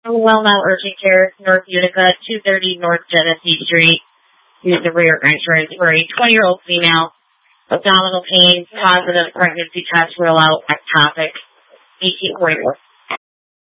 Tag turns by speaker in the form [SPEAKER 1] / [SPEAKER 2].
[SPEAKER 1] Well now urgent care, North Utica, 230 North Genesee Street. Use the rear entrance for a 20-year-old female. Abdominal pain, positive pregnancy test rule out, ectopic, 18.4.